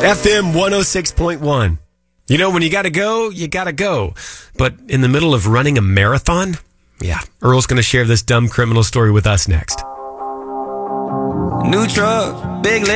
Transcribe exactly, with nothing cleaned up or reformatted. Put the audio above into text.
F M one oh six point one. You know, when you gotta go, you gotta go. But in the middle of running a marathon? Yeah, Earl's gonna share this dumb criminal story with us next. New truck, big